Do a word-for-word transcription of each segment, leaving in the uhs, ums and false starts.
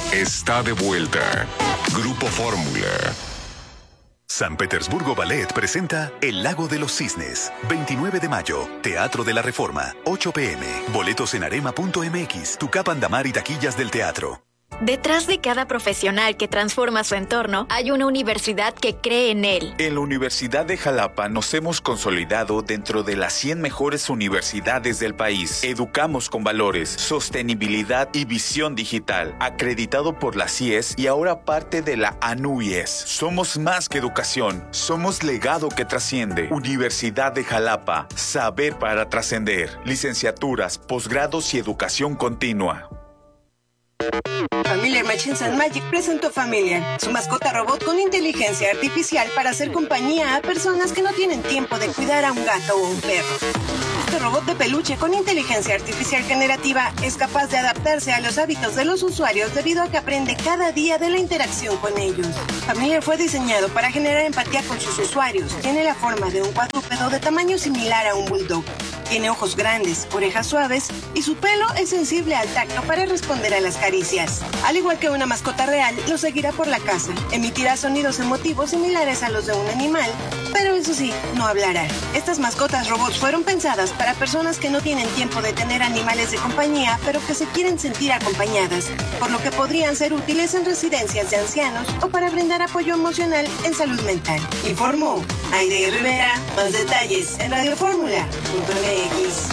está de vuelta. Grupo Fórmula. San Petersburgo Ballet presenta El Lago de los Cisnes. veintinueve de mayo, Teatro de la Reforma, ocho pe eme. Boletos en arema punto eme equis, Tucap Andamar y taquillas del teatro. Detrás de cada profesional que transforma su entorno, hay una universidad que cree en él. En la Universidad de Jalapa nos hemos consolidado dentro de las cien mejores universidades del país. Educamos con valores, sostenibilidad y visión digital. Acreditado por la C I E S y ahora parte de la A N U I E S. Somos más que educación, somos legado que trasciende. Universidad de Jalapa, saber para trascender. Licenciaturas, posgrados y educación continua. Familiar Machines and Magic presentó Familiar, su mascota robot con inteligencia artificial para hacer compañía a personas que no tienen tiempo de cuidar a un gato o un perro. Este robot de peluche con inteligencia artificial generativa es capaz de adaptarse a los hábitos de los usuarios debido a que aprende cada día de la interacción con ellos. Familiar fue diseñado para generar empatía con sus usuarios. Tiene la forma de un cuadrúpedo de tamaño similar a un bulldog. Tiene ojos grandes, orejas suaves y su pelo es sensible al tacto para responder a las caricias. Al igual que una mascota real, lo seguirá por la casa. Emitirá sonidos emotivos similares a los de un animal, pero eso sí, no hablará. Estas mascotas robots fueron pensadas para personas que no tienen tiempo de tener animales de compañía, pero que se quieren sentir acompañadas, por lo que podrían ser útiles en residencias de ancianos o para brindar apoyo emocional en salud mental. Informó Aide Rivera. Más detalles en radio fórmula punto eme equis.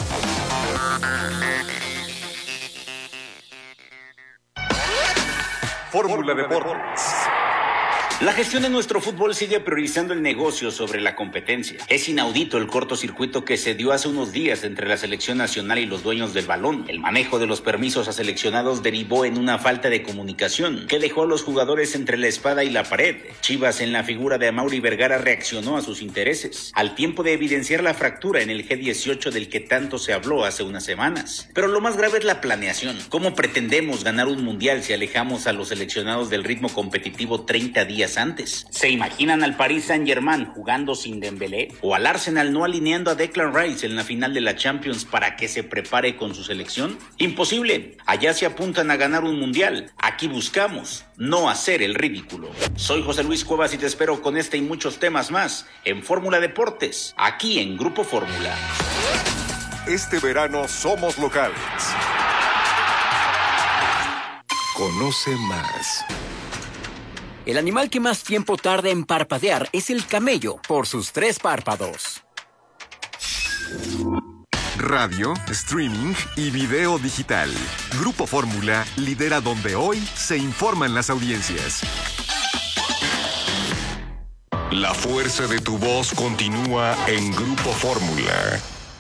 Fórmula Deportes. La gestión de nuestro fútbol sigue priorizando el negocio sobre la competencia. Es inaudito el cortocircuito que se dio hace unos días entre la selección nacional y los dueños del balón. El manejo de los permisos a seleccionados derivó en una falta de comunicación que dejó a los jugadores entre la espada y la pared. Chivas, en la figura de Amaury Vergara, reaccionó a sus intereses, al tiempo de evidenciar la fractura en el G dieciocho del que tanto se habló hace unas semanas. Pero lo más grave es la planeación. ¿Cómo pretendemos ganar un mundial si alejamos a los seleccionados del ritmo competitivo treinta días antes? ¿Se imaginan al Paris Saint-Germain jugando sin Dembélé? ¿O al Arsenal no alineando a Declan Rice en la final de la Champions para que se prepare con su selección? Imposible. Allá se apuntan a ganar un mundial. Aquí buscamos no hacer el ridículo. Soy José Luis Cuevas y te espero con este y muchos temas más en Fórmula Deportes, aquí en Grupo Fórmula. Este verano somos locales. Conoce más. El animal que más tiempo tarda en parpadear es el camello, por sus tres párpados. Radio, streaming y video digital. Grupo Fórmula lidera donde hoy se informan las audiencias. La fuerza de tu voz continúa en Grupo Fórmula.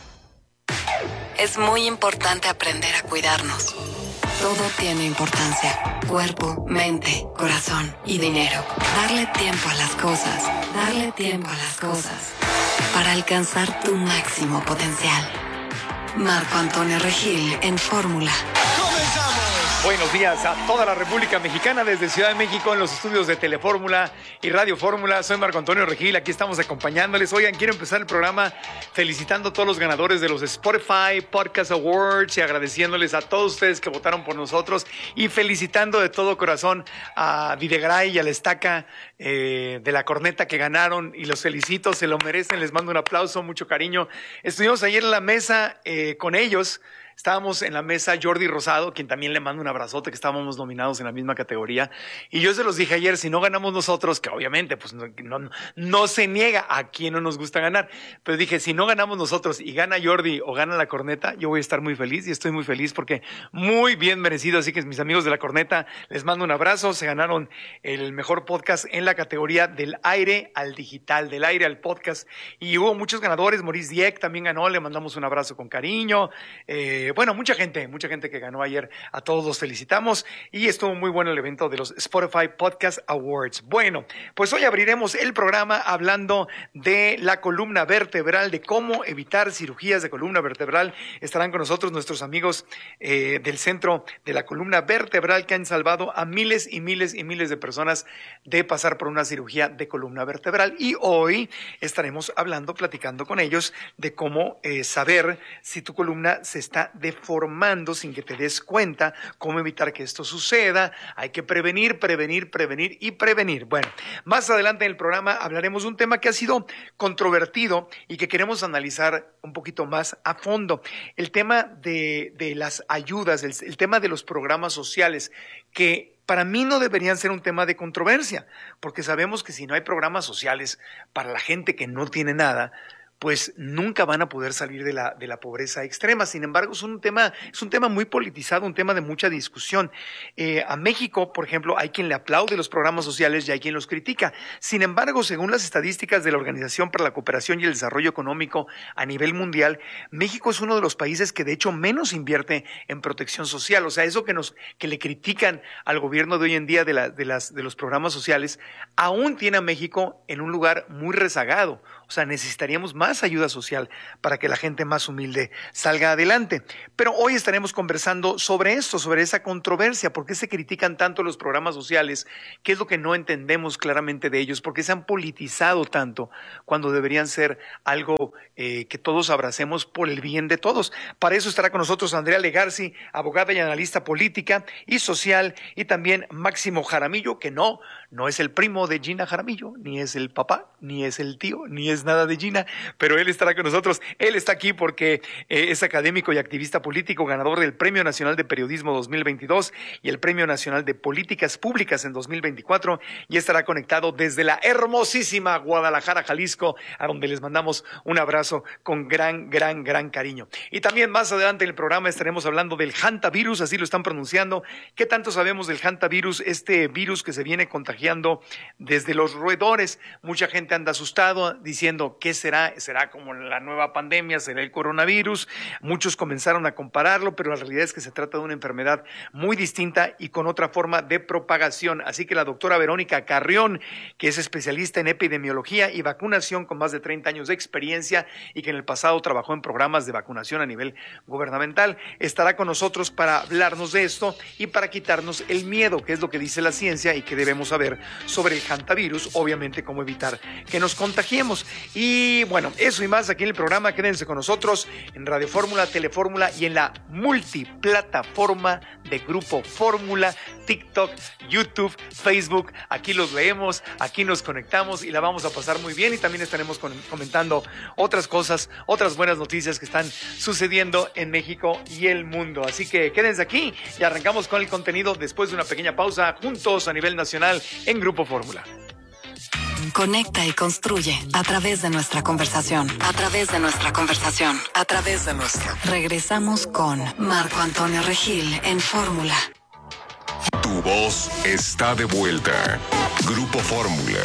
Es muy importante aprender a cuidarnos. Todo tiene importancia. Cuerpo, mente, corazón y dinero. Darle tiempo a las cosas. Darle tiempo a las cosas. Para alcanzar tu máximo potencial. Marco Antonio Regil en Fórmula. Buenos días a toda la República Mexicana desde Ciudad de México en los estudios de Telefórmula y Radio Fórmula. Soy Marco Antonio Regil, aquí estamos acompañándoles. Oigan, quiero empezar el programa felicitando a todos los ganadores de los Spotify Podcast Awards y agradeciéndoles a todos ustedes que votaron por nosotros y felicitando de todo corazón a Videgaray y a la Estaca eh, de la Corneta que ganaron y los felicito, se lo merecen, les mando un aplauso, mucho cariño. Estuvimos ayer en la mesa eh, con ellos. Estábamos en la mesa Jordi Rosado, quien también le mando un abrazote, que estábamos nominados en la misma categoría. Y yo se los dije ayer, si no ganamos nosotros, que obviamente pues no, no, no se niega a quien no nos gusta ganar. Pero dije, si no ganamos nosotros y gana Jordi o gana la Corneta, yo voy a estar muy feliz y estoy muy feliz porque muy bien merecido. Así que mis amigos de la Corneta, les mando un abrazo. Se ganaron el mejor podcast en la categoría del aire al digital, del aire al podcast. Y hubo muchos ganadores. Maurice Dieck también ganó, le mandamos un abrazo con cariño. Eh, Bueno, mucha gente, mucha gente que ganó ayer, a todos los felicitamos y estuvo muy bueno el evento de los Spotify Podcast Awards. Bueno, pues hoy abriremos el programa hablando de la columna vertebral, de cómo evitar cirugías de columna vertebral. Estarán con nosotros nuestros amigos eh, del Centro de la Columna Vertebral que han salvado a miles y miles y miles de personas de pasar por una cirugía de columna vertebral. Y hoy estaremos hablando, platicando con ellos de cómo eh, saber si tu columna se está deformando sin que te des cuenta cómo evitar que esto suceda. Hay que prevenir, prevenir, prevenir y prevenir. Bueno, más adelante en el programa hablaremos de un tema que ha sido controvertido y que queremos analizar un poquito más a fondo. El tema de, de las ayudas, el, el tema de los programas sociales, que para mí no deberían ser un tema de controversia, porque sabemos que si no hay programas sociales para la gente que no tiene nada, pues nunca van a poder salir de la, de la pobreza extrema. Sin embargo, es un tema, es un tema muy politizado, un tema de mucha discusión. Eh, a México, por ejemplo, hay quien le aplaude los programas sociales y hay quien los critica. Sin embargo, según las estadísticas de la Organización para la Cooperación y el Desarrollo Económico a nivel mundial, México es uno de los países que de hecho menos invierte en protección social. O sea, eso que nos, que le critican al gobierno de hoy en día de, la, de, las, de los programas sociales, aún tiene a México en un lugar muy rezagado. O sea, necesitaríamos más ayuda social para que la gente más humilde salga adelante. Pero hoy estaremos conversando sobre esto, sobre esa controversia. ¿Por qué se critican tanto los programas sociales? ¿Qué es lo que no entendemos claramente de ellos? ¿Por qué se han politizado tanto cuando deberían ser algo eh, que todos abracemos por el bien de todos? Para eso estará con nosotros Andrea Legarci, abogada y analista política y social, y también Máximo Jaramillo, que no, no es el primo de Gina Jaramillo, ni es el papá, ni es el tío, ni es nada de Gina, pero él estará con nosotros. Él está aquí porque eh, es académico y activista político, ganador del Premio Nacional de Periodismo dos mil veintidós y el Premio Nacional de Políticas Públicas en dos mil veinticuatro, y estará conectado desde la hermosísima Guadalajara, Jalisco, a donde les mandamos un abrazo con gran, gran, gran cariño. Y también más adelante en el programa estaremos hablando del hantavirus, así lo están pronunciando. ¿Qué tanto sabemos del hantavirus? Este virus que se viene contagiando desde los roedores. Mucha gente anda asustado diciendo, ¿qué será? ¿Será como la nueva pandemia? ¿Será el coronavirus? Muchos comenzaron a compararlo, pero la realidad es que se trata de una enfermedad muy distinta y con otra forma de propagación. Así que la doctora Verónica Carrión, que es especialista en epidemiología y vacunación con más de treinta años de experiencia y que en el pasado trabajó en programas de vacunación a nivel gubernamental, estará con nosotros para hablarnos de esto y para quitarnos el miedo, que es lo que dice la ciencia y que debemos saber sobre el hantavirus, obviamente cómo evitar que nos contagiemos. Y bueno, eso y más aquí en el programa. Quédense con nosotros en Radio Fórmula, Telefórmula y en la multiplataforma de Grupo Fórmula, TikTok, YouTube, Facebook. Aquí los leemos, aquí nos conectamos y la vamos a pasar muy bien, y también estaremos con, comentando otras cosas, otras buenas noticias que están sucediendo en México y el mundo. Así que quédense aquí y arrancamos con el contenido después de una pequeña pausa, juntos a nivel nacional en Grupo Fórmula. Conecta y construye a través de nuestra conversación. A través de nuestra conversación. A través de nuestra. Regresamos con Marco Antonio Regil en Fórmula. Tu voz está de vuelta. Grupo Fórmula.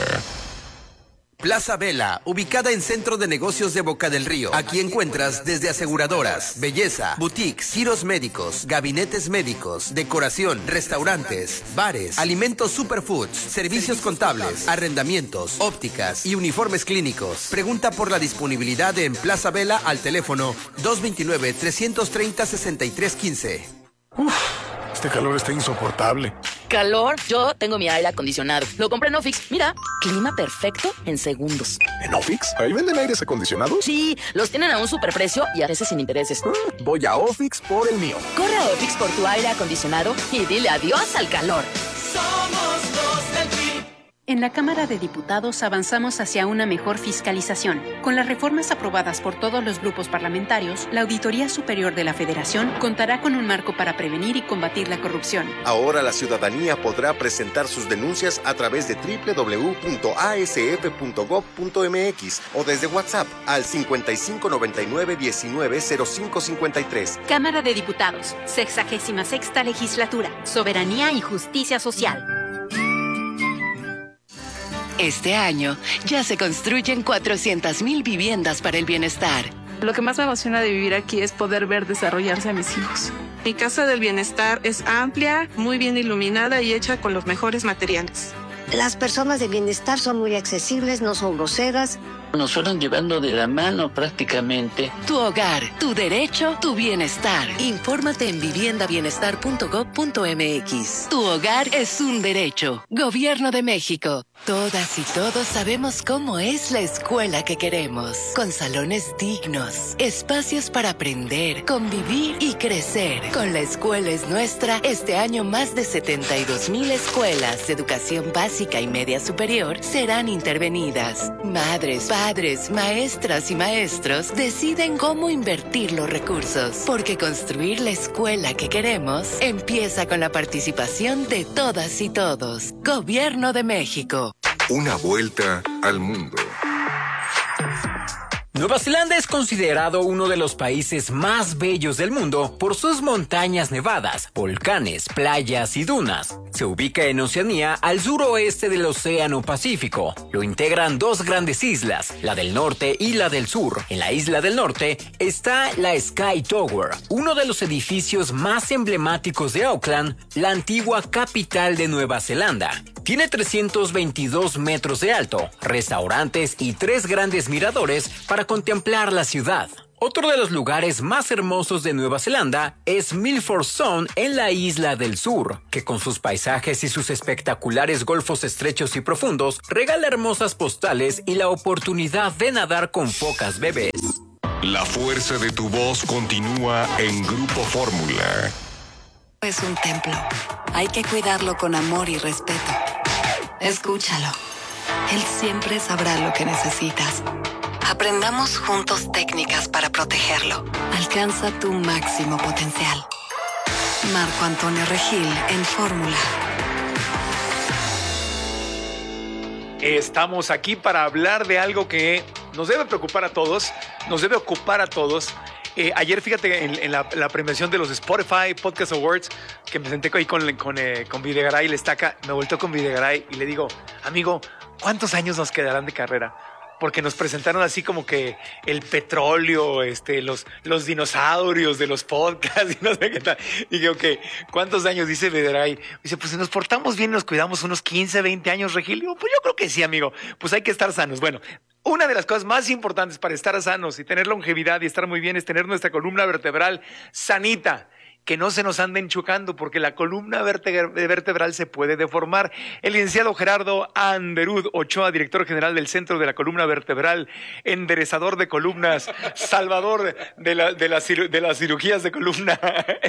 Plaza Vela, ubicada en Centro de Negocios de Boca del Río. Aquí encuentras desde aseguradoras, belleza, boutiques, giros médicos, gabinetes médicos, decoración, restaurantes, bares, alimentos superfoods, servicios contables, arrendamientos, ópticas y uniformes clínicos. Pregunta por la disponibilidad en Plaza Vela al teléfono dos dos nueve, tres tres cero, seis tres uno cinco. Uf, este calor está insoportable. ¿Calor? Yo tengo mi aire acondicionado. Lo compré en Ofix. Mira, clima perfecto en segundos. ¿En Ofix? ¿Ahí venden aires acondicionados? Sí, los tienen a un superprecio y a veces sin intereses. Mm, voy a Ofix por el mío. Corre a Ofix por tu aire acondicionado y dile adiós al calor. Somos los del P I B. En la Cámara de Diputados avanzamos hacia una mejor fiscalización. Con las reformas aprobadas por todos los grupos parlamentarios, la Auditoría Superior de la Federación contará con un marco para prevenir y combatir la corrupción. Ahora la ciudadanía podrá presentar sus denuncias a través de doble u doble u doble u punto a s f punto gob punto m x o desde WhatsApp al cincuenta y cinco noventa y nueve diecinueve cero cinco cincuenta y tres. Cámara de Diputados, sexagésima sexta Legislatura, Soberanía y Justicia Social. Este año ya se construyen cuatrocientas mil viviendas para el bienestar. Lo que más me emociona de vivir aquí es poder ver desarrollarse a mis hijos. Mi casa del bienestar es amplia, muy bien iluminada y hecha con los mejores materiales. Las personas de bienestar son muy accesibles, no son groseras. Nos fueron llevando de la mano prácticamente. Tu hogar, tu derecho, tu bienestar. Infórmate en vivienda bienestar punto gob punto mx. Tu hogar es un derecho. Gobierno de México. Todas y todos sabemos cómo es la escuela que queremos. Con salones dignos, espacios para aprender, convivir y crecer. Con La Escuela es Nuestra, este año más de setenta y dos mil escuelas de educación básica y media superior serán intervenidas. Madres, padres, maestras y maestros deciden cómo invertir los recursos, porque construir la escuela que queremos empieza con la participación de todas y todos. Gobierno de México. Una vuelta al mundo. Nueva Zelanda es considerado uno de los países más bellos del mundo por sus montañas nevadas, volcanes, playas y dunas. Se ubica en Oceanía, al suroeste del Océano Pacífico. Lo integran dos grandes islas, la del norte y la del sur. En la isla del norte está la Sky Tower, uno de los edificios más emblemáticos de Auckland, la antigua capital de Nueva Zelanda. Tiene trescientos veintidós metros de alto, restaurantes y tres grandes miradores para contemplar la ciudad. Otro de los lugares más hermosos de Nueva Zelanda es Milford Sound en la isla del sur, que con sus paisajes y sus espectaculares golfos estrechos y profundos regala hermosas postales y la oportunidad de nadar con focas bebés. La fuerza de tu voz continúa en Grupo Fórmula. Es un templo. Hay que cuidarlo con amor y respeto. Escúchalo. Él siempre sabrá lo que necesitas. Aprendamos juntos técnicas para protegerlo. Alcanza tu máximo potencial. Marco Antonio Regil en Fórmula. Estamos aquí para hablar de algo que nos debe preocupar a todos, nos debe ocupar a todos. Eh, ayer, fíjate, en, en la, la premiación de los Spotify Podcast Awards, que me senté ahí con, con, eh, con Videgaray, le estaca, me volteó con Videgaray y le digo, amigo, ¿cuántos años nos quedarán de carrera? Porque nos presentaron así como que el petróleo, este, los, los dinosaurios de los podcasts y no sé qué tal. Y digo, ok, ¿cuántos años? Dice Videgaray. Dice, pues si nos portamos bien, nos cuidamos unos quince, veinte años, Regil. Digo, pues yo creo que sí, amigo. Pues hay que estar sanos. Bueno, una de las cosas más importantes para estar sanos y tener longevidad y estar muy bien es tener nuestra columna vertebral sanita. Que no se nos anden chocando, porque la columna vertebral se puede deformar. El licenciado Gerardo Anderud Ochoa, director general del Centro de la Columna Vertebral, enderezador de columnas, salvador de, la, de, las, de las cirugías de columna,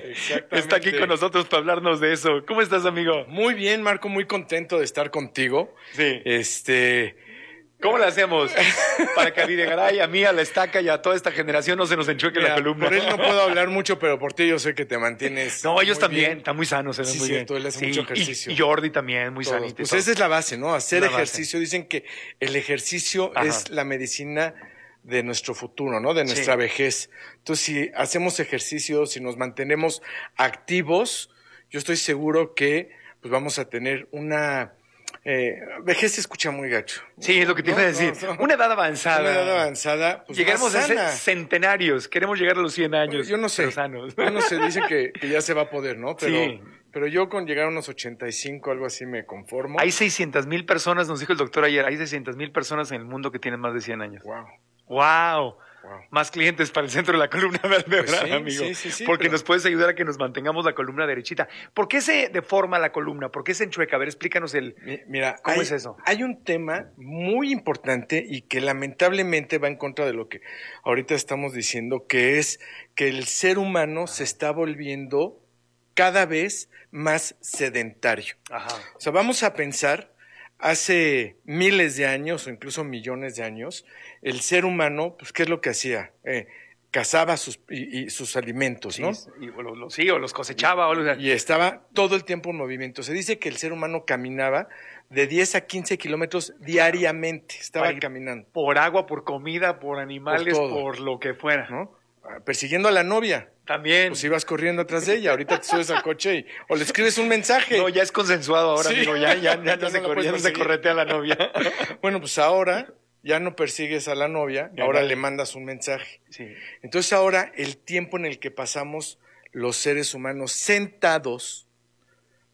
está aquí con nosotros para hablarnos de eso. ¿Cómo estás, amigo? Muy bien, Marco, muy contento de estar contigo. Sí. Este... ¿Cómo le hacemos para que a Videgaray, a mí, a la estaca y a toda esta generación no se nos enchueque Mira, la columna? Por él no puedo hablar mucho, pero por ti yo sé que te mantienes. No, ellos muy también, bien. están muy sanos, se ven Sí, muy cierto, bien. él hace Sí, mucho ejercicio. Y, y Jordi también, muy Todos. sanito. Pues todo. esa es la base, ¿no? Hacer La ejercicio. base. Dicen que el ejercicio Ajá. es la medicina de nuestro futuro, ¿no? De nuestra Sí. vejez. Entonces, si hacemos ejercicio, si nos mantenemos activos, yo estoy seguro que pues vamos a tener una... Eh, vejez se escucha muy gacho. Sí, es lo que te ¿No? iba a decir. No, no. Una edad avanzada. Una edad avanzada. Pues Llegaremos más a ser sana. centenarios. Queremos llegar a los cien años. Yo no sé. pero sanos. Yo no sé, dicen que, que ya se va a poder, ¿no? Pero, Sí. pero yo con llegar a unos ochenta y cinco, algo así, me conformo. Hay seiscientas mil personas, nos dijo el doctor ayer, hay seiscientas mil personas en el mundo que tienen más de cien años. Wow. Wow. Wow. Más clientes para el centro de la columna vertebral, Pues sí, amigo. sí, sí, sí, porque pero- nos puedes ayudar a que nos mantengamos la columna derechita. ¿Por qué se deforma la columna? ¿Por qué se enchueca? A ver, explícanos el... Mi- Mira, ¿Cómo hay, es eso? Hay un tema muy importante y que lamentablemente va en contra de lo que ahorita estamos diciendo, que es que el ser humano se está volviendo cada vez más sedentario. Ajá. O sea, vamos a pensar, hace miles de años o incluso millones de años, el ser humano, pues, ¿qué es lo que hacía? Eh, cazaba sus, y, y sus alimentos, ¿no? Sí, y, o los, sí, o los cosechaba. O los... Y estaba todo el tiempo en movimiento. Se dice que el ser humano caminaba de diez a quince kilómetros diariamente. Estaba Para ir caminando. Por agua, por comida, por animales, Por por, todo. lo que fuera. ¿No? Persiguiendo a la novia. También. Pues ibas corriendo atrás de ella. Ahorita te subes al coche y, o le escribes un mensaje. No, ya es consensuado ahora, Sí. amigo. Ya, ya, ya, Ya no, no se, la corre- puedes ya no se perseguir. corretea a la novia. Bueno, pues ahora ya no persigues a la novia, Ya ahora no. le mandas un mensaje. Sí. Entonces ahora el tiempo en el que pasamos los seres humanos sentados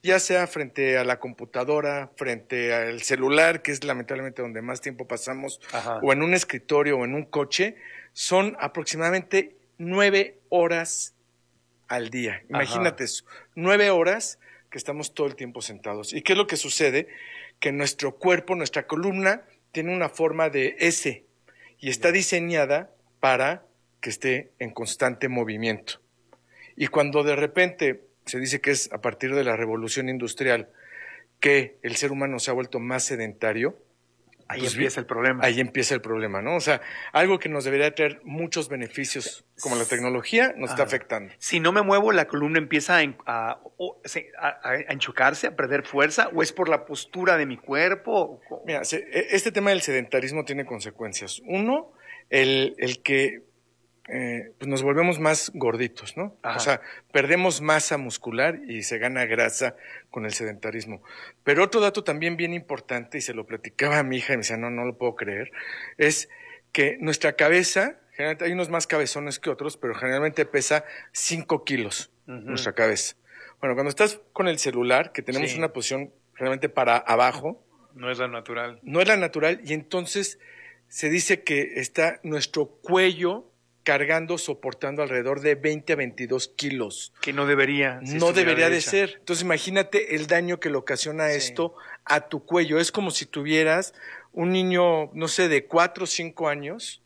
ya sea frente a la computadora, frente al celular, que es lamentablemente donde más tiempo pasamos, Ajá. o en un escritorio o en un coche, son aproximadamente nueve horas al día. Imagínate eso, nueve horas que estamos todo el tiempo sentados. ¿Y qué es lo que sucede? Que nuestro cuerpo, nuestra columna, tiene una forma de S y está diseñada para que esté en constante movimiento. Y cuando de repente se dice que es a partir de la revolución industrial que el ser humano se ha vuelto más sedentario, Ahí pues, empieza el problema. Ahí empieza el problema, ¿no? O sea, algo que nos debería traer muchos beneficios, como la tecnología, nos está Ajá. afectando. Si no me muevo, la columna empieza a, en- a- o- se- a- a enchucarse, a perder fuerza, o es por la postura de mi cuerpo. Mira, se- e- este tema del sedentarismo tiene consecuencias. Uno, el, el que eh, pues nos volvemos más gorditos, ¿no? Ajá. O sea, perdemos masa muscular y se gana grasa con el sedentarismo. Pero otro dato también bien importante, y se lo platicaba a mi hija y me decía, no, no lo puedo creer, es que nuestra cabeza, generalmente hay unos más cabezones que otros, pero generalmente pesa cinco kilos Ujú. nuestra cabeza. Bueno, cuando estás con el celular, que tenemos Sí. una posición realmente para abajo, No es la natural. no es la natural, y entonces se dice que está nuestro cuello cargando, soportando alrededor de veinte a veintidós kilos. Que no debería. si No estuviera debería de derecha. ser. Entonces imagínate el daño que le ocasiona esto a tu cuello. Es como si tuvieras un niño, no sé, de cuatro o cinco años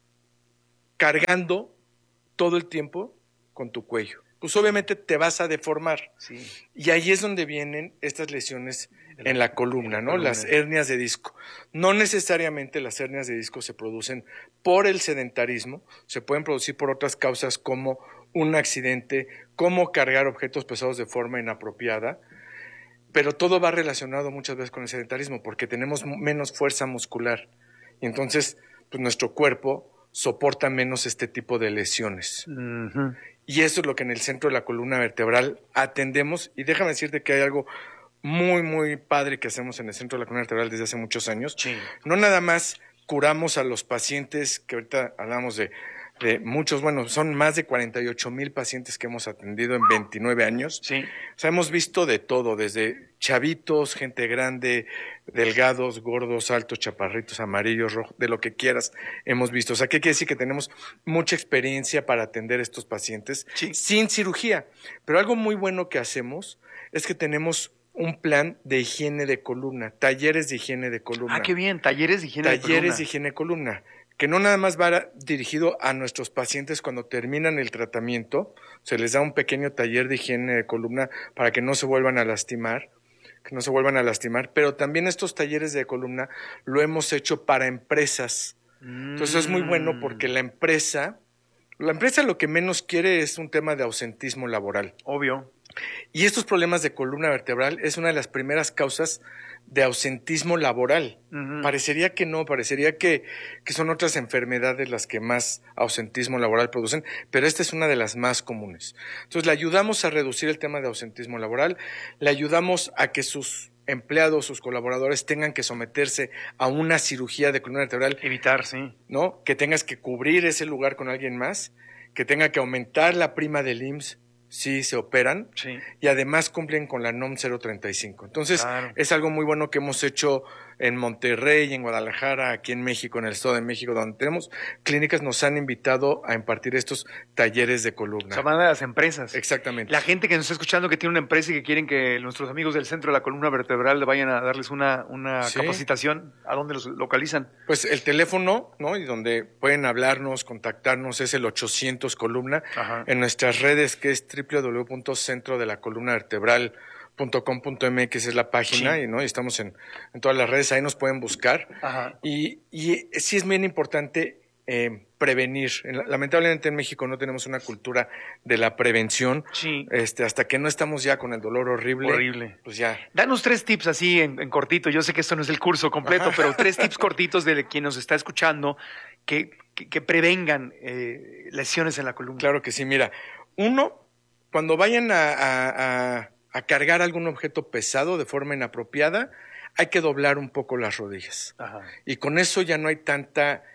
cargando todo el tiempo con tu cuello. Pues obviamente te vas a deformar. Sí. Y ahí es donde vienen estas lesiones en la columna, ¿no? columna. Las hernias de disco. No necesariamente las hernias de disco se producen por el sedentarismo, se pueden producir por otras causas como un accidente, como cargar objetos pesados de forma inapropiada, pero todo va relacionado muchas veces con el sedentarismo porque tenemos m- menos fuerza muscular y entonces pues, nuestro cuerpo soporta menos este tipo de lesiones. Ujú. Y eso es lo que en el centro de la columna vertebral atendemos. Y déjame decirte que hay algo muy, muy padre que hacemos en el centro de la columna vertebral desde hace muchos años. Sí. No nada más curamos a los pacientes, que ahorita hablamos de, de muchos, bueno, son más de cuarenta y ocho mil pacientes que hemos atendido en veintinueve años. Sí. O sea, hemos visto de todo, desde chavitos, gente grande, delgados, gordos, altos, chaparritos, amarillos, rojos, de lo que quieras hemos visto. O sea, ¿qué quiere decir? Que tenemos mucha experiencia para atender a estos pacientes sin cirugía. Pero algo muy bueno que hacemos es que tenemos un plan de higiene de columna, talleres de higiene de columna. Ah, qué bien. Talleres de higiene de Talleres columna. de higiene de columna, que no nada más va dirigido a nuestros pacientes cuando terminan el tratamiento, se les da un pequeño taller de higiene de columna para que no se vuelvan a lastimar, que no se vuelvan a lastimar, pero también estos talleres de columna lo hemos hecho para empresas. Entonces es muy bueno porque la empresa, la empresa lo que menos quiere es un tema de ausentismo laboral. Obvio. Y estos problemas de columna vertebral es una de las primeras causas de ausentismo laboral. Ujú. Parecería que no, parecería que, que son otras enfermedades las que más ausentismo laboral producen, pero esta es una de las más comunes. Entonces le ayudamos a reducir el tema de ausentismo laboral, le ayudamos a que sus empleados, sus colaboradores tengan que someterse a una cirugía de columna vertebral. Evitar, sí. ¿No? Que tengas que cubrir ese lugar con alguien más, que tenga que aumentar la prima del I M S S si se operan, Sí. y además cumplen con la NOM cero treinta y cinco. Entonces, Claro. es algo muy bueno que hemos hecho en Monterrey, en Guadalajara, aquí en México, en el Estado de México, donde tenemos clínicas, nos han invitado a impartir estos talleres de O columna. sea, van a las empresas. Exactamente. La gente que nos está escuchando que tiene una empresa y que quieren que nuestros amigos del centro de la columna vertebral le vayan a darles una, una Sí. capacitación, ¿a dónde los localizan? Pues el teléfono, ¿no? Y donde pueden hablarnos, contactarnos, es el ochocientos columna. Ajá. En nuestras redes, que es doble u doble u doble u punto centro de la columna vertebral punto com punto m x es la página, Sí. y, ¿no? y estamos en, en todas las redes, ahí nos pueden buscar. Ajá. Y, y sí es bien importante eh, prevenir. En- Lamentablemente en México no tenemos una cultura de la prevención. Sí. Este, hasta que no estamos ya con el dolor horrible. Horrible. Pues ya. Danos tres tips así en, en cortito. Yo sé que esto no es el curso completo, Ajá. pero tres tips cortitos de quien nos está escuchando que, que, que prevengan eh, lesiones en la columna. Claro que sí, mira. Uno, cuando vayan a, a- a- a cargar algún objeto pesado de forma inapropiada, hay que doblar un poco las rodillas. Ajá. Y con eso ya no hay tanta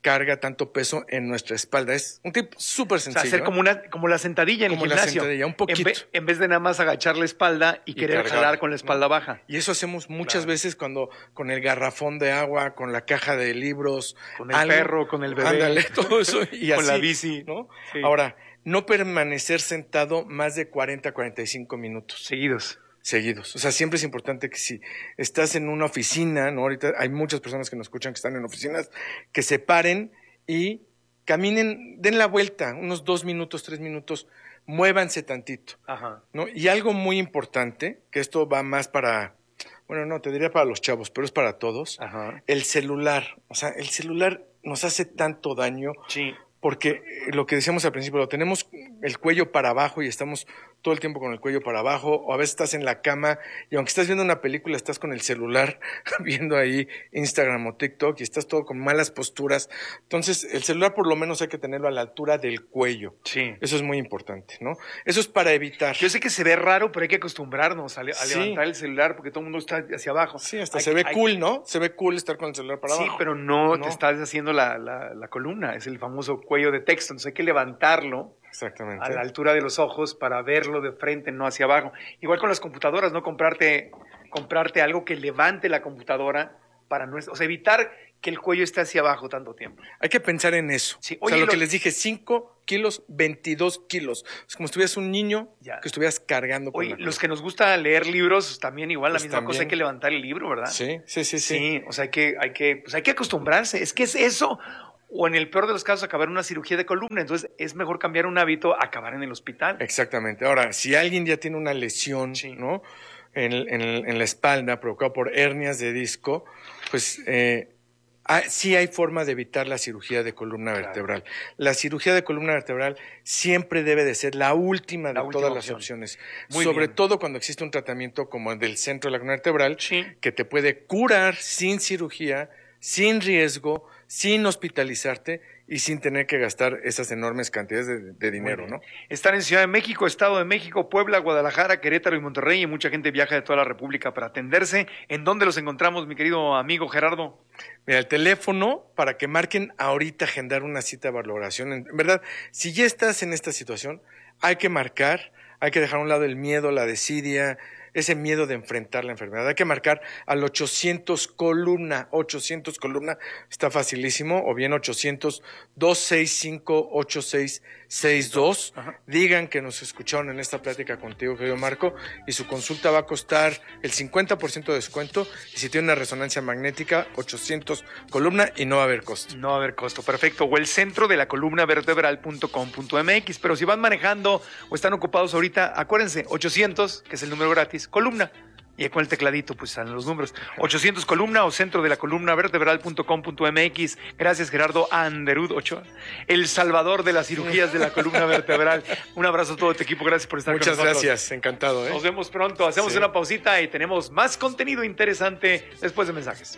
carga tanto peso en nuestra espalda. Es un tip súper sencillo. O sea, hacer como, una, como la sentadilla en como el gimnasio. La sentadilla, un poquito. En, ve, en vez de nada más agachar la espalda y, y querer cargar, jalar con la espalda, ¿no?, baja. Y eso hacemos muchas claro. veces cuando con el garrafón de agua, con la caja de libros. Con el algo, perro, con el bebé. Ándale, todo eso. Y con así, la bici. ¿no? Sí. Ahora, no permanecer sentado más de cuarenta a cuarenta y cinco minutos. Seguidos. Seguidos. O sea, siempre es importante que si estás en una oficina, ¿no? Ahorita hay muchas personas que nos escuchan que están en oficinas, que se paren y caminen, den la vuelta, unos dos minutos, tres minutos, muévanse tantito. Ajá. ¿No? Y algo muy importante, que esto va más para, bueno, no, te diría para los chavos, pero es para todos. Ajá. El celular. O sea, el celular nos hace tanto daño. Sí. Porque lo que decíamos al principio, lo tenemos el cuello para abajo y estamos todo el tiempo con el cuello para abajo, o a veces estás en la cama y aunque estás viendo una película, estás con el celular viendo ahí Instagram o TikTok y estás todo con malas posturas. Entonces, el celular por lo menos hay que tenerlo a la altura del cuello. Sí. Eso es muy importante, ¿no? Eso es para evitar. Yo sé que se ve raro, pero hay que acostumbrarnos a, le- a Sí. levantar el celular porque todo el mundo está hacia abajo. Sí, hasta Hay se que- ve hay- cool, ¿no? Se ve cool estar con el celular para Sí, abajo. pero no, No. te estás haciendo la, la, la columna, es el famoso cuello de texto, entonces hay que levantarlo Exactamente. a la altura de los ojos para verlo de frente, no hacia abajo. Igual con las computadoras, no comprarte, comprarte algo que levante la computadora para no, o sea, evitar que el cuello esté hacia abajo tanto tiempo. Hay que pensar en eso. Sí. O sea, Oye, lo lo- que les dije, cinco kilos, veintidós kilos. Es como si estuvieras un niño Ya. que estuvieras cargando con Oye, la los que nos gusta leer libros, también igual Pues la misma cosa, también. hay que levantar el libro, ¿verdad? Sí, sí, sí, sí. Sí, o sea, hay que, hay que, pues hay que acostumbrarse. Es que es eso, o en el peor de los casos, acabar en una cirugía de columna. Entonces, es mejor cambiar un hábito a acabar en el hospital. Exactamente. Ahora, si alguien ya tiene una lesión, ¿no? En, en, en la espalda provocada por hernias de disco, pues eh, ah, sí hay forma de evitar la cirugía de columna vertebral. La cirugía de columna vertebral siempre debe de ser la última de La todas última las opción. opciones. Muy Sobre bien. todo cuando existe un tratamiento como el del centro de la columna vertebral, Sí. que te puede curar sin cirugía, sin riesgo, sin hospitalizarte y sin tener que gastar esas enormes cantidades de, de dinero, ¿no? Están en Ciudad de México, Estado de México, Puebla, Guadalajara, Querétaro y Monterrey, y mucha gente viaja de toda la República para atenderse. ¿En dónde los encontramos, mi querido amigo Gerardo? Mira, el teléfono para que marquen ahorita agendar una cita de valoración. En en verdad, si ya estás en esta situación, hay que marcar, hay que dejar a un lado el miedo, la desidia, ese miedo de enfrentar la enfermedad. Hay que marcar al ochocientos columna, ochocientos columna, está facilísimo, o bien ochocientos, dos seis cinco, ocho seis seis dos. Digan que nos escucharon en esta plática contigo, querido Marco, y su consulta va a costar el cincuenta por ciento de descuento, y si tiene una resonancia magnética, ochocientos columna y no va a haber costo. No va a haber costo, perfecto. O el centro de la columna vertebral punto com punto m x. Pero si van manejando o están ocupados ahorita, acuérdense, ochocientos, que es el número gratis, columna. Y con el tecladito, pues están los números. ochocientos columna o centro de la columna vertebral punto com punto m x. Gracias, Gerardo Anderud Ochoa, el salvador de las cirugías de la columna vertebral. Un abrazo a todo tu equipo, gracias por estar Muchas con nosotros. gracias, encantado. ¿eh? Nos vemos pronto, hacemos Sí. una pausita y tenemos más contenido interesante después de mensajes.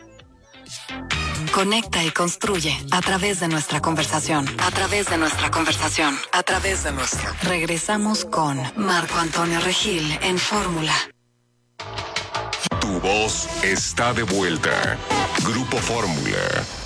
Conecta y construye a través de nuestra conversación. A través de nuestra conversación. A través de nuestra. Regresamos con Marco Antonio Regil en Fórmula. Tu voz está de vuelta. Grupo Fórmula.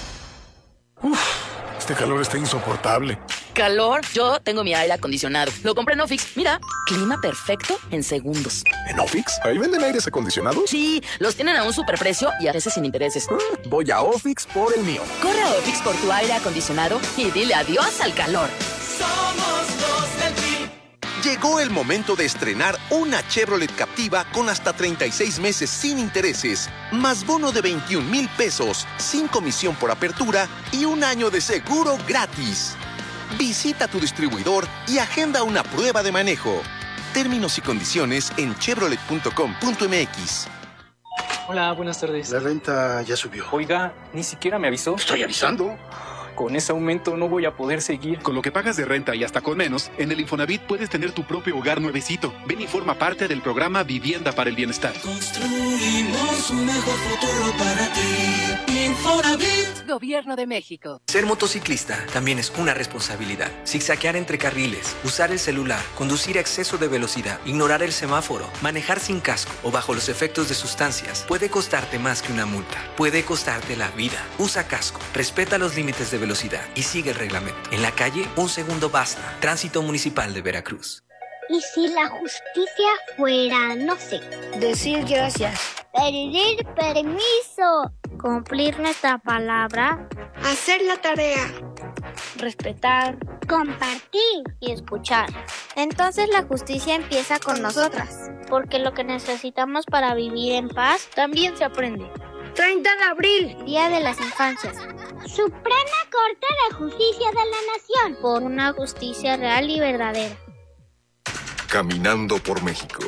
Este calor está insoportable. Calor, yo tengo mi aire acondicionado. Lo compré en Ofix. Mira, clima perfecto en segundos. ¿En Ofix? ¿Ahí venden aires acondicionados? Sí, los tienen a un superprecio y a veces sin intereses. Voy a Ofix por el mío. Corre a Ofix por tu aire acondicionado y dile adiós al calor. Somos los del Jeep. Llegó el momento de estrenar una Chevrolet Captiva con hasta treinta y seis meses sin intereses, más bono de veintiún mil pesos, sin comisión por apertura y un año de seguro gratis. Visita tu distribuidor y agenda una prueba de manejo. Términos y condiciones en chevrolet punto com punto m x. Hola, buenas tardes. La renta ya subió. Oiga, ni siquiera me avisó. Estoy avisando. Con ese aumento no voy a poder seguir. Con lo que pagas de renta y hasta con menos, en el Infonavit puedes tener tu propio hogar nuevecito. Ven y forma parte del programa Vivienda para el Bienestar. Construimos un mejor futuro para ti. Infonavit. Gobierno de México. Ser motociclista también es una responsabilidad. Zigzaguear entre carriles, usar el celular, conducir a exceso de velocidad, ignorar el semáforo, manejar sin casco o bajo los efectos de sustancias puede costarte más que una multa. Puede costarte la vida. Usa casco, respeta los límites de velocidad y sigue el reglamento. En la calle, un segundo basta. Tránsito Municipal de Veracruz. ¿Y si la justicia fuera, no sé, decir gracias, pedir permiso, cumplir nuestra palabra, hacer la tarea, respetar, compartir y escuchar? Entonces la justicia empieza con nosotras, porque lo que necesitamos para vivir en paz también se aprende. treinta de abril, Día de las Infancias. Suprema Corte de Justicia de la Nación, por una justicia real y verdadera. Caminando por México.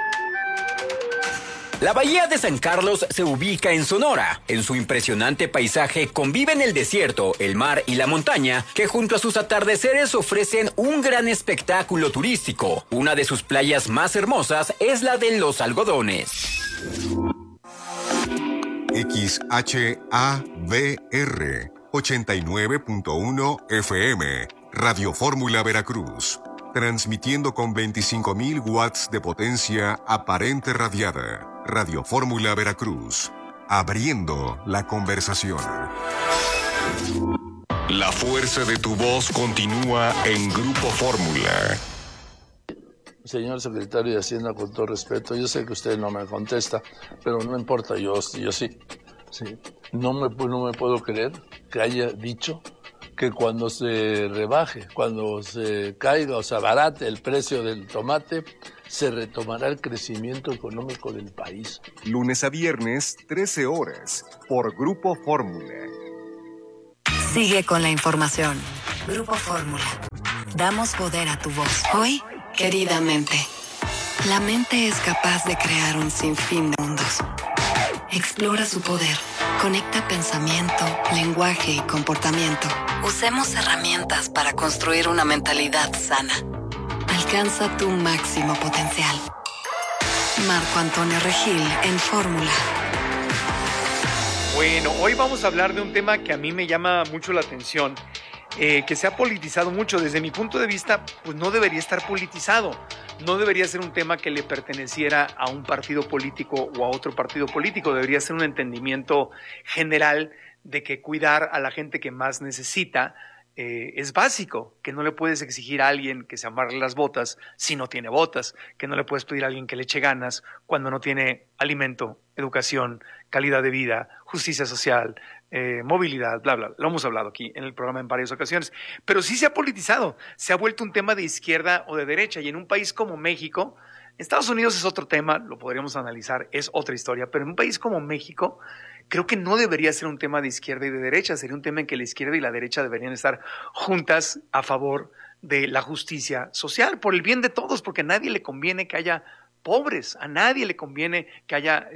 La bahía de San Carlos se ubica en Sonora. En su impresionante paisaje conviven el desierto, el mar y la montaña, que junto a sus atardeceres ofrecen un gran espectáculo turístico. Una de sus playas más hermosas es la de Los Algodones. X H A V R ochenta y nueve punto uno F M, Radio Fórmula Veracruz, transmitiendo con veinticinco mil watts de potencia aparente radiada. Radio Fórmula Veracruz, abriendo la conversación. La fuerza de tu voz continúa en Grupo Fórmula. Señor secretario de Hacienda, con todo respeto, yo sé que usted no me contesta, pero no importa, yo, yo sí. sí. No, me, no me puedo creer que haya dicho que cuando se rebaje, cuando se caiga o se abarate el precio del tomate, se retomará el crecimiento económico del país. Lunes a viernes, trece horas, por Grupo Fórmula. Sigue con la información. Grupo Fórmula. Damos poder a tu voz. Hoy, querida mente. La mente es capaz de crear un sinfín de mundos. Explora su poder. Conecta pensamiento, lenguaje y comportamiento. Usemos herramientas para construir una mentalidad sana. Alcanza tu máximo potencial. Marco Antonio Regil en Fórmula. Bueno, hoy vamos a hablar de un tema que a mí me llama mucho la atención, eh, que se ha politizado mucho. Desde mi punto de vista, pues no debería estar politizado. No debería ser un tema que le perteneciera a un partido político o a otro partido político. Debería ser un entendimiento general de que cuidar a la gente que más necesita eh, es básico, que no le puedes exigir a alguien que se amarre las botas si no tiene botas, que no le puedes pedir a alguien que le eche ganas cuando no tiene alimento, educación, calidad de vida, justicia social, eh, movilidad, bla, bla. Lo hemos hablado aquí en el programa en varias ocasiones. Pero sí se ha politizado, se ha vuelto un tema de izquierda o de derecha, y en un país como México, Estados Unidos es otro tema, lo podríamos analizar, es otra historia, pero en un país como México, creo que no debería ser un tema de izquierda y de derecha, sería un tema en que la izquierda y la derecha deberían estar juntas a favor de la justicia social, por el bien de todos, porque a nadie le conviene que haya pobres, a nadie le conviene que haya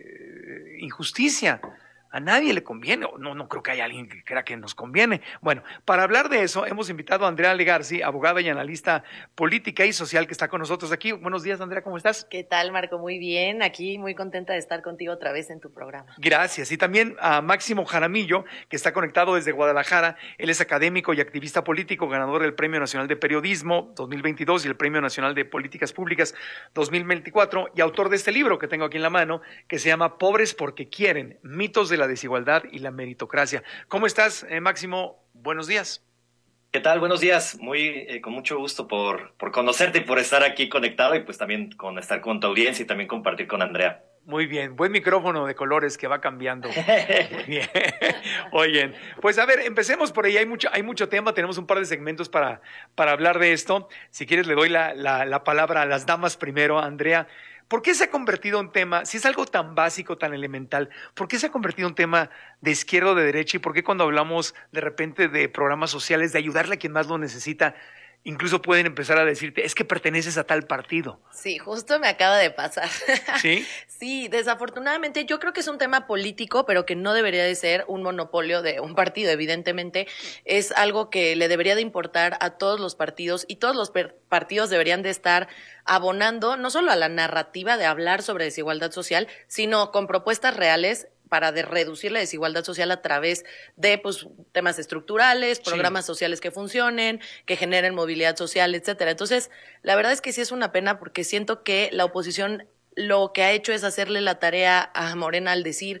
este, injusticia. A nadie le conviene, no, no creo que haya alguien que crea que nos conviene. Bueno, para hablar de eso, hemos invitado a Andrea Legarzi, abogada y analista política y social, que está con nosotros aquí. Buenos días, Andrea, ¿cómo estás? ¿Qué tal, Marco? Muy bien, aquí muy contenta de estar contigo otra vez en tu programa. Gracias. Y también a Máximo Jaramillo, que está conectado desde Guadalajara. Él es académico y activista político, ganador del Premio Nacional de Periodismo dos mil veintidós y el Premio Nacional de Políticas Públicas dos mil veinticuatro, y autor de este libro que tengo aquí en la mano, que se llama Pobres porque quieren, mitos de la desigualdad y la meritocracia. ¿Cómo estás, eh, Máximo? Buenos días. ¿Qué tal? Buenos días. Muy, eh, con mucho gusto por, por conocerte y por estar aquí conectado, y pues también con estar con tu audiencia y también compartir con Andrea. Muy bien, buen micrófono de colores que va cambiando. Muy bien. Oigan, pues a ver, empecemos por ahí. Hay mucho, hay mucho tema, tenemos un par de segmentos para, para hablar de esto. Si quieres le doy la, la, la palabra a las damas primero, Andrea. ¿Por qué se ha convertido en tema, si es algo tan básico, tan elemental, por qué se ha convertido en tema de izquierda o de derecha? ¿Y por qué cuando hablamos de repente de programas sociales, de ayudarle a quien más lo necesita, incluso pueden empezar a decirte, es que perteneces a tal partido? Sí, justo me acaba de pasar. ¿Sí? Sí, desafortunadamente yo creo que es un tema político, pero que no debería de ser un monopolio de un partido, evidentemente. Es algo que le debería de importar a todos los partidos, y todos los partidos deberían de estar abonando no solo a la narrativa de hablar sobre desigualdad social, sino con propuestas reales para de reducir la desigualdad social a través de pues, temas estructurales, programas sí. sociales que funcionen, que generen movilidad social, etcétera. Entonces, la verdad es que sí es una pena, porque siento que la oposición lo que ha hecho es hacerle la tarea a Morena al decir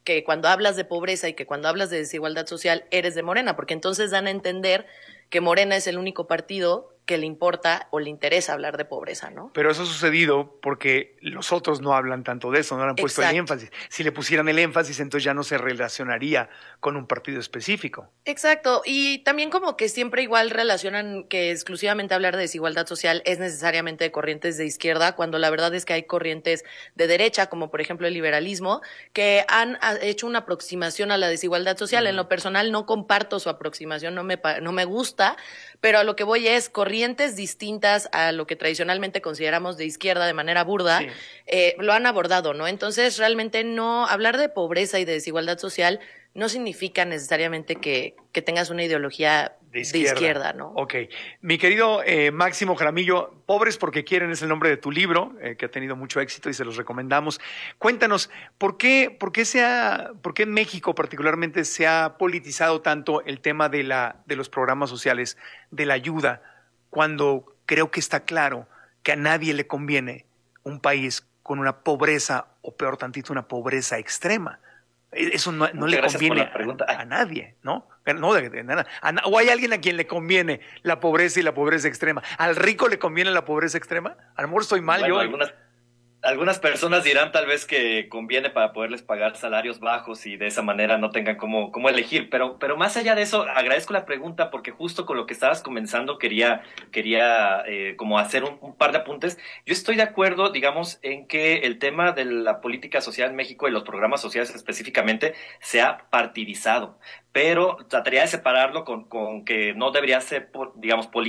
que cuando hablas de pobreza y que cuando hablas de desigualdad social eres de Morena, porque entonces dan a entender que Morena es el único partido que le importa o le interesa hablar de pobreza, ¿no? Pero eso ha sucedido porque los otros no hablan tanto de eso, no le han puesto Exacto. el énfasis. Si le pusieran el énfasis, entonces ya no se relacionaría con un partido específico. Exacto, y también como que siempre igual relacionan que exclusivamente hablar de desigualdad social es necesariamente de corrientes de izquierda, cuando la verdad es que hay corrientes de derecha, como por ejemplo el liberalismo, que han ha, hecho una aproximación a la desigualdad social. Mm. En lo personal no comparto su aproximación, no me, no me gusta, pero a lo que voy es corrientes distintas a lo que tradicionalmente consideramos de izquierda de manera burda, sí. eh, lo han abordado, ¿no? Entonces realmente no, hablar de pobreza y de desigualdad social no significa necesariamente que, que tengas una ideología de izquierda, de izquierda, ¿no? Ok. Mi querido eh, Máximo Jaramillo, Pobres porque quieren es el nombre de tu libro, eh, que ha tenido mucho éxito y se los recomendamos. Cuéntanos, ¿por qué, por qué, se ha, por qué en México particularmente se ha politizado tanto el tema de, la, de los programas sociales, de la ayuda, cuando creo que está claro que a nadie le conviene un país con una pobreza, o peor tantito, una pobreza extrema? Eso no, no le conviene a, a nadie, ¿no? No de, de nada. A, ¿O hay alguien a quien le conviene la pobreza y la pobreza extrema? ¿Al rico le conviene la pobreza extrema? A lo mejor estoy mal bueno, yo. Algunas, algunas personas dirán tal vez que conviene para poderles pagar salarios bajos y de esa manera no tengan cómo, cómo elegir. Pero, pero más allá de eso, agradezco la pregunta porque justo con lo que estabas comenzando quería, quería eh, como hacer un, un par de apuntes. Yo estoy de acuerdo, digamos, en que el tema de la política social en México y los programas sociales específicamente se ha partidizado. Pero trataría de separarlo con, con que no debería ser, digamos, política.